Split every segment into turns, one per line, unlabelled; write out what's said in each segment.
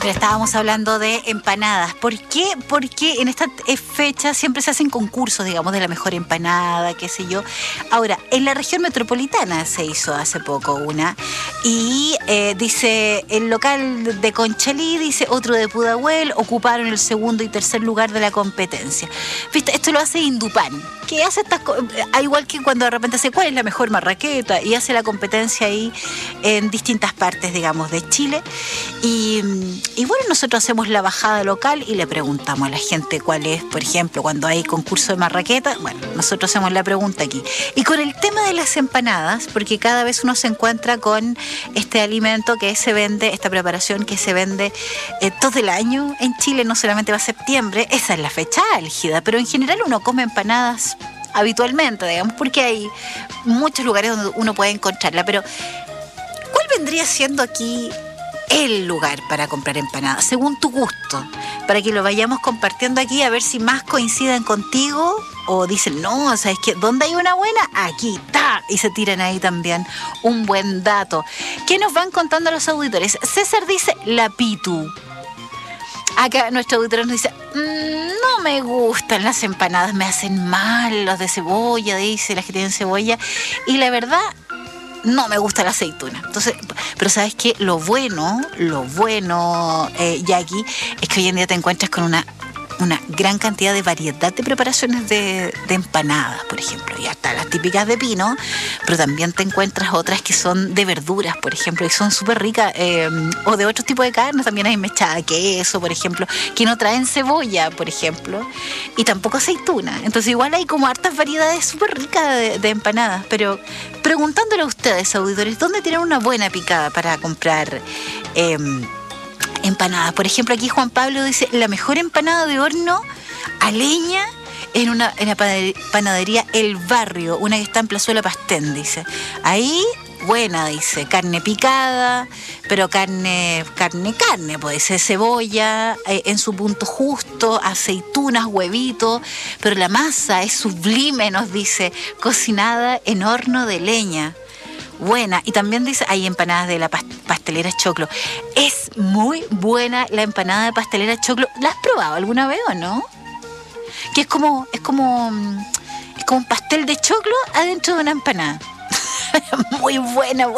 Pero estábamos hablando de empanadas. ¿Por qué? Porque en esta fecha siempre se hacen concursos, digamos, de la mejor empanada, qué sé yo. Ahora, en la región metropolitana se hizo hace poco una. Y dice, el local de Conchalí, dice, otro de Pudahuel, ocuparon el segundo y tercer lugar de la competencia. ¿Viste? Esto lo hace Indupán, que hace estas cosas, igual que cuando de repente se cuál es la mejor marraqueta, y hace la competencia ahí en distintas partes, digamos, de Chile. Y bueno, nosotros hacemos la bajada local y le preguntamos a la gente cuál es, por ejemplo, cuando hay concurso de marraqueta. Bueno, nosotros hacemos la pregunta aquí. Y con el tema de las empanadas, porque cada vez uno se encuentra con este alimento que se vende, esta preparación que se vende todo el año en Chile, no solamente va a septiembre, esa es la fecha álgida, pero en general uno come empanadas habitualmente, digamos, porque hay muchos lugares donde uno puede encontrarla, pero ¿cuál vendría siendo aquí el lugar para comprar empanadas, según tu gusto? Para que lo vayamos compartiendo aquí, a ver si más coinciden contigo o dicen, no, ¿sabes qué? ¿Dónde hay una buena? Aquí está. Y se tiran ahí también un buen dato. ¿Qué nos van contando los auditores? César dice, la Pitu. Acá nuestro auditor nos dice, no me gustan las empanadas, me hacen mal los de cebolla, dice, las que tienen cebolla. Y la verdad, no me gusta la aceituna. Entonces, pero ¿sabes qué? Lo bueno, Jackie, es que hoy en día te encuentras con una gran cantidad de variedad de preparaciones de empanadas, por ejemplo. Y hasta las típicas de pino, pero también te encuentras otras que son de verduras, por ejemplo, y son súper ricas, o de otro tipo de carne. También hay mechada de queso, por ejemplo, que no traen cebolla, por ejemplo, y tampoco aceituna. Entonces igual hay como hartas variedades súper ricas de empanadas. Pero preguntándole a ustedes, auditores, ¿dónde tienen una buena picada para comprar empanadas? Por ejemplo, aquí Juan Pablo dice, la mejor empanada de horno a leña en la panadería El Barrio, una que está en Plazuela Pastén, dice. Ahí, buena, dice, carne picada, pero carne, puede ser cebolla en su punto justo, aceitunas, huevitos, pero la masa es sublime, nos dice, cocinada en horno de leña. Buena. Y también dice, hay empanadas de la pastelera Choclo. Es muy buena la empanada de pastelera Choclo. ¿La has probado alguna vez o no? Que es como un pastel de choclo adentro de una empanada. Muy buena.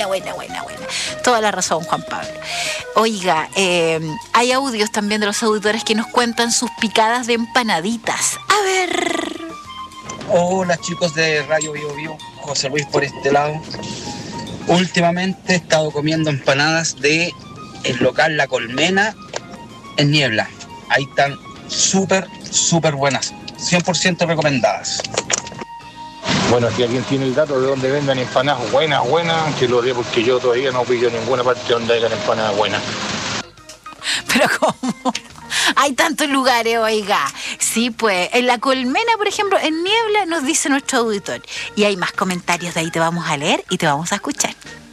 Toda la razón, Juan Pablo. Oiga, hay audios también de los auditores que nos cuentan sus picadas de empanaditas. A ver.
Hola chicos de Radio Bio Bio, José Luis por este lado. Últimamente he estado comiendo empanadas de el local La Colmena en Niebla. Ahí están súper buenas, 100% recomendadas.
Bueno, si alguien tiene el dato de dónde venden empanadas buenas, que lo dé, porque yo todavía no pillo ninguna parte donde hayan empanadas buenas.
Pero ¿cómo? Hay tantos lugares, oiga. Sí, pues, en La Colmena, por ejemplo, en Niebla, nos dice nuestro auditor. Y hay más comentarios, de ahí te vamos a leer y te vamos a escuchar.